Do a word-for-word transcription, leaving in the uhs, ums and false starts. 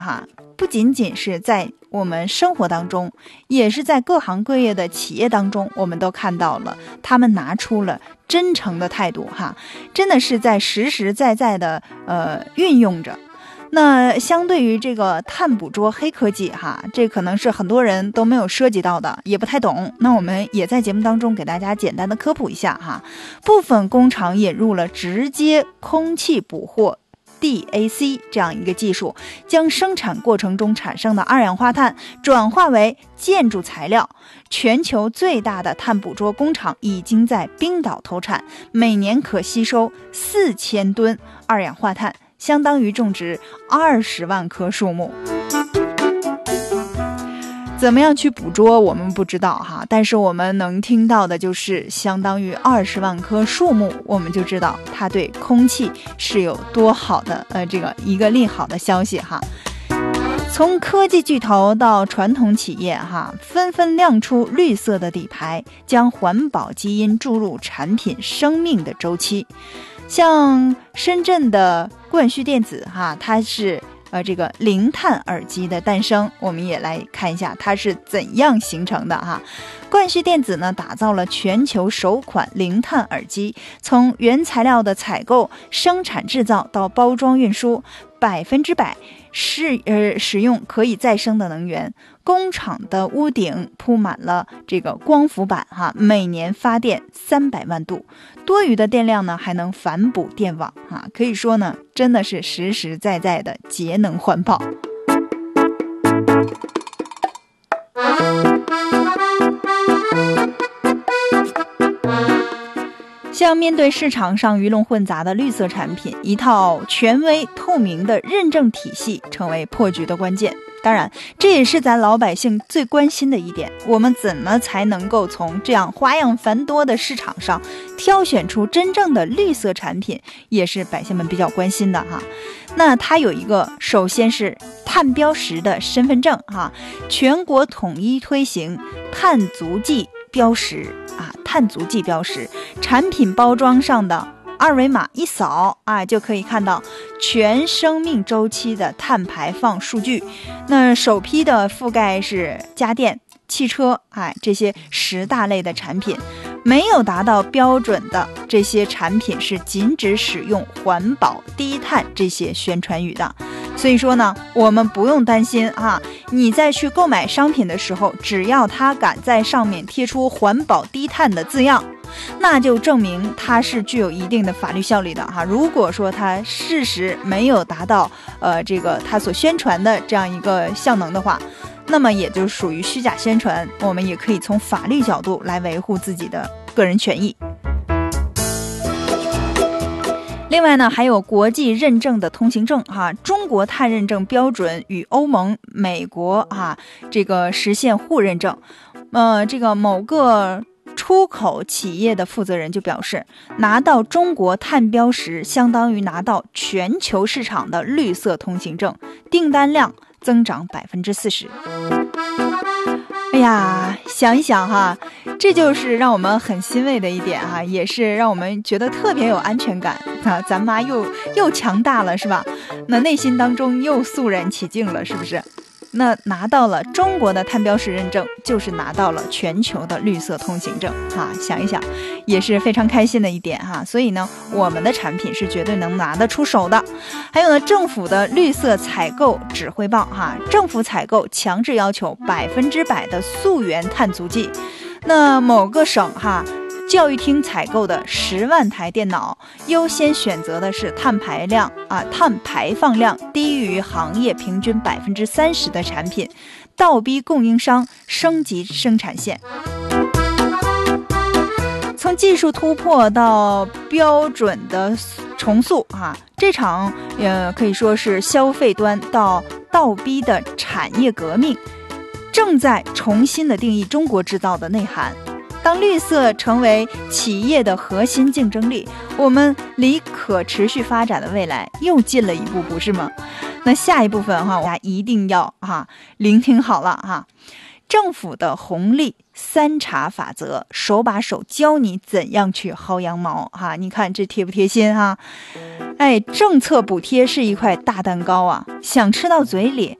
哈，不仅仅是在我们生活当中，也是在各行各业的企业当中，我们都看到了他们拿出了真诚的态度哈，真的是在实实在在的呃运用着。那相对于这个碳捕捉黑科技哈，这可能是很多人都没有涉及到的，也不太懂。那我们也在节目当中给大家简单的科普一下哈。部分工厂引入了直接空气捕获 D A C 这样一个技术，将生产过程中产生的二氧化碳转化为建筑材料。全球最大的碳捕捉工厂已经在冰岛投产，每年可吸收四千吨二氧化碳，相当于种植二十万棵树木。怎么样去捕捉我们不知道哈，但是我们能听到的就是相当于二十万棵树木，我们就知道它对空气是有多好的呃这个一个利好的消息哈。从科技巨头到传统企业哈，纷纷亮出绿色的底牌，将环保基因注入产品生命的周期。像深圳的冠旭电子哈，它是呃这个零碳耳机的诞生，我们也来看一下它是怎样形成的哈。冠旭电子呢，打造了全球首款零碳耳机，从原材料的采购、生产制造到包装运输，百分之百是呃使用可以再生的能源。工厂的屋顶铺满了这个光伏板哈，每年发电三百万度，多余的电量呢还能反哺电网哈，可以说呢真的是实实在在的节能环保。像面对市场上鱼龙混杂的绿色产品，一套权威透明的认证体系成为破局的关键。当然，这也是咱老百姓最关心的一点，我们怎么才能够从这样花样繁多的市场上挑选出真正的绿色产品，也是百姓们比较关心的哈。那它有一个，首先是碳标识的身份证哈，全国统一推行碳足迹标识啊，碳足迹标识，产品包装上的二维码一扫啊，就可以看到全生命周期的碳排放数据。那首批的覆盖是家电、汽车，哎，这些十大类的产品。没有达到标准的这些产品是禁止使用环保、低碳这些宣传语的。所以说呢，我们不用担心啊，你在去购买商品的时候，只要他敢在上面贴出环保低碳的字样，那就证明它是具有一定的法律效力的哈。如果说它事实没有达到呃这个它所宣传的这样一个效能的话，那么也就属于虚假宣传，我们也可以从法律角度来维护自己的个人权益。另外呢，还有国际认证的通行证哈，中国碳认证标准与欧盟、美国啊这个实现互认证。呃，这个某个出口企业的负责人就表示，拿到中国碳标识相当于拿到全球市场的绿色通行证，订单量增长百分之四十。哎呀，想一想哈，这就是让我们很欣慰的一点哈，也是让我们觉得特别有安全感啊！咱妈又又强大了是吧？那内心当中又肃然起敬了，是不是？那拿到了中国的碳标识认证，就是拿到了全球的绿色通行证哈。想一想，也是非常开心的一点哈。所以呢，我们的产品是绝对能拿得出手的。还有呢，政府的绿色采购指挥报哈，政府采购强制要求百分之百的溯源碳足迹。那某个省哈，教育厅采购的十万台电脑，优先选择的是碳排量啊，碳排放量低于行业平均百分之三十的产品，倒逼供应商升级生产线。从技术突破到标准的重塑啊，这场呃可以说是消费端到倒逼的产业革命，正在重新的定义中国制造的内涵。当绿色成为企业的核心竞争力，我们离可持续发展的未来又近了一步，不是吗？那下一部分哈，大家一定要哈聆听好了哈。 政府的红利三查法则，手把手教你怎样去薅羊毛哈，你看这贴不贴心哈？哎，政策补贴是一块大蛋糕啊，想吃到嘴里，